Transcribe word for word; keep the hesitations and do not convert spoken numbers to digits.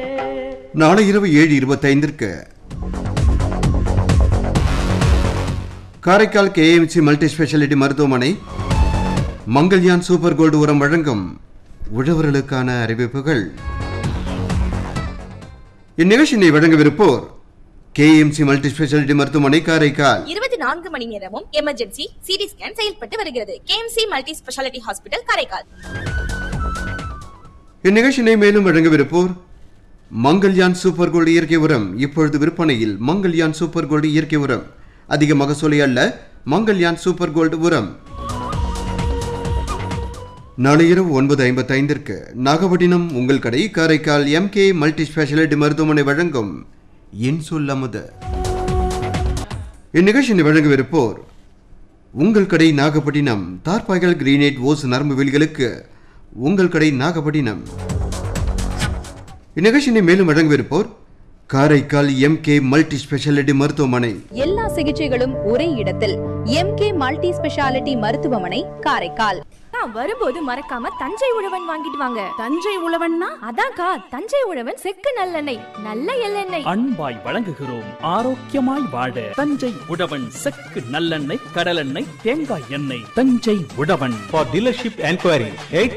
நாளை இரவு ஏழு இருபத்தைந்திற்கு காரைக்கால் கேஎம்சி மல்டி ஸ்பெஷாலிட்டி மருத்துவமனை மங்கள்யான் சூப்பர் கோல்டு உரம் வழங்கும் உழவர்களுக்கான அறிவிப்புகள். இந்நிகழ்ச்சியை வழங்கவிருப்போர் கேஎம்சி மல்டி ஸ்பெஷாலிட்டி மருத்துவமனை காரைக்கால். இருபத்தி நான்கு மணி நேரமும் எமர்ஜென்சி சிடி ஸ்கேன் செயல்பட்டு வருகிறது. KMC multi speciality hospital Karaikal. இந்நிகழ்ச்சியை மேலும் வழங்கவிருப்போர் மங்கள்யான் சூப்பர் கோல்டு இயற்கை உரம். இப்பொழுது விற்பனையில் மங்கள்யான் சூப்பர் கோல்டு இயற்கை உரம். அதிக மகசூலை அல்ல, மங்கள்யான் சூப்பர் கோல்டு உரம். நாளை இரவு ஒன்பது ஐம்பத்தி ஐந்திற்கு நாகப்பட்டினம் உங்கள் கடை காரைக்கால் எம்கே மல்டி ஸ்பெஷாலிட்டி மருத்துவமனை வழங்கும் இன்சொல் அமுத. இந்நிகழ்ச்சியை வழங்கவிருப்போர் உங்கள் கடை நாகப்பட்டினம். தார்பாய்கள் கிரீனேட் ஓஸ் நரம்பு வேலிகளுக்கு உங்கள் கடை நாகப்பட்டினம். இந்நிகழ்ச்சியை மேலும் வழங்கவிருப்போர் காரைக்கால் எம்கே மல்டி ஸ்பெஷாலிட்டி மருத்துவமனை. எல்லா சிகிச்சைகளும் ஒரே இடத்தில் எம்கே மல்டி ஸ்பெஷாலிட்டி மருத்துவமனை காரைக்கால். வரும்போது மறக்காம தஞ்சை உழவன் வாங்கிட்டு வாங்க. தஞ்சை உழவன்னா அதான்க்கா, தஞ்சை உழவன் செக்கு நல்லெண்ணெய், நல்ல எள்ளெண்ணெய். அன்பாய் வழங்குகிறோம். ஆரோக்கியமாய் வாழ தஞ்சை உழவன் செக்கு நல்லெண்ணெய், கடலெண்ணெய், தேங்காய் எண்ணெய். தஞ்சை உழவன். For dealership enquiry eight